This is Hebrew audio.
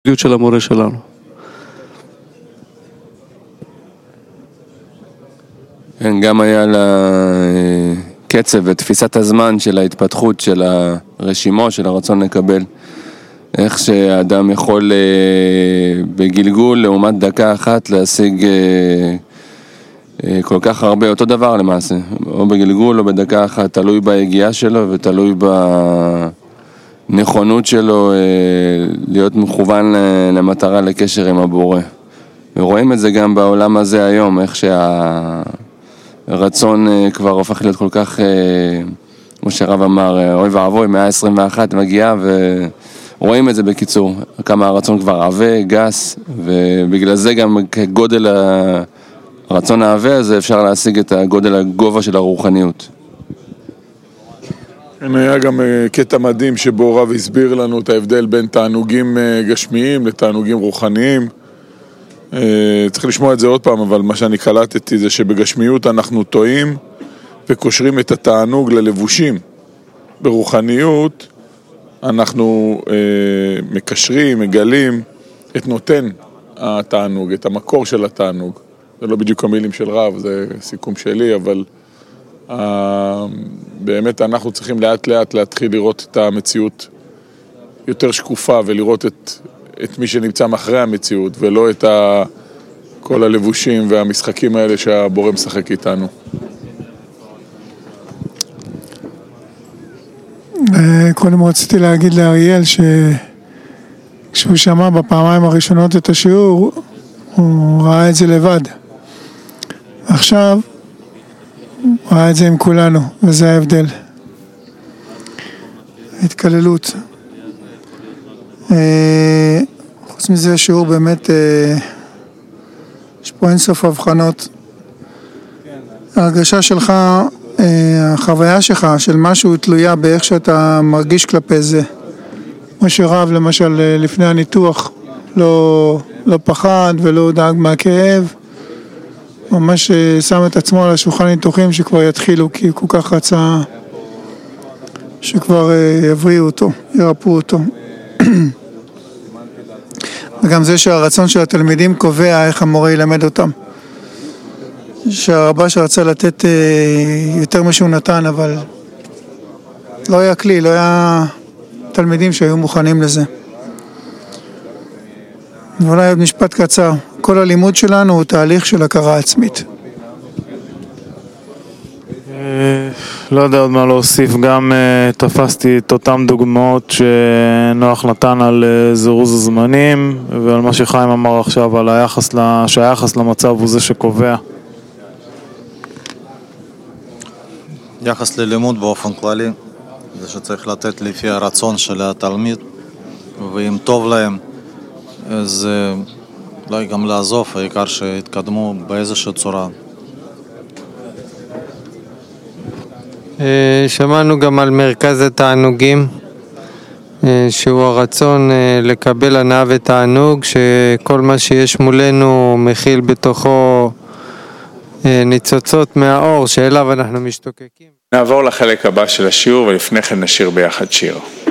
של המורה שלנו. גם היה לה קצב ותפיסת הזמן של ההתפתחות של הרשימו, של הרצון לקבל. איך שהאדם יכול בגלגול לעומת דקה אחת להשיג כל כך הרבה, אותו דבר למעשה, או בגלגול או בדקה אחת, תלוי בהגיעה שלו ותלוי בנכונות שלו להיות מכוון למטרה, לקשר עם הבורא. ורואים את זה גם בעולם הזה היום, איך שהרצון כבר הופך להיות כל כך, כמו שהרב אמר, אוי ואבוי, 121 מגיעה, ורואים את זה בקיצור, כמה הרצון כבר עבה, גס, ובגלל זה גם כגודל הרצון העבה הזה אפשר להשיג את הגודל הגובה של הרוחניות. היה גם קטע מדהים שבו רב הסביר לנו את ההבדל בין תענוגים גשמיים לתענוגים רוחניים. צריך לשמוע את זה עוד פעם, אבל מה שאני קלטתי זה שבגשמיות אנחנו טועים וקושרים את התענוג ללבושים. ברוחניות אנחנו מקשרים, מגלים את נותן התענוג, את המקור של התענוג. זה לא בדיוק המילים של רב, זה סיכום שלי, אבל באמת אנחנו צריכים לאט לאט להתחיל לראות את המציאות יותר שקופה, ולראות את מי שנמצא מאחרי המציאות, ולא את כל הלבושים והמשחקים האלה שהבורא משחק איתנו. קודם רציתי להגיד לאריאל שכשהוא שמע בפעמיים הראשונות את השיעור, הוא ראה את זה לבד. עכשיו הוא ראה את זה עם כולנו, וזה ההבדל. התקללות. חוץ מזה שיעור באמת, יש פה אינסוף הבחנות. ההרגשה שלך, החוויה שלך של משהו תלויה באיך שאתה מרגיש כלפי זה. כמו שרב למשל לפני הניתוח לא פחד ולא דאג מהכאב, ממש שם את עצמו על השולחן ניתוחים שכבר יתחילו, כי כל כך רצה שכבר יבריאו אותו, ירפאו אותו. וגם זה שהרצון של התלמידים קובע איך המורה ילמד אותם. שהרבה שרצה לתת יותר משהו נתן, אבל לא היה כלי, לא היה תלמידים שהיו מוכנים לזה. ואולי עוד משפט קצר, כל הלימוד שלנו הוא תהליך של הכרה עצמית. לא יודע עוד מה להוסיף, גם תפסתי את אותם דוגמאות שנוח נתן על זירוז הזמנים, ועל מה שחיים אמר עכשיו על שהיחס למצב הוא זה שקובע. יחס ללימוד באופן כללי, זה שצריך לתת לפי הרצון של התלמיד, ואם טוב להם, אז אולי גם לעזוב, העיקר שהתקדמו באיזושהי צורה. שמענו גם על מרכז התענוגים, שהוא הרצון לקבל הנאה ותענוג, שכל מה שיש מולנו מכיל בתוכו ניצוצות מהאור שאליו אנחנו משתוקקים. נעבור לחלק הבא של השיעור, ולפני כן נשיר ביחד שיר.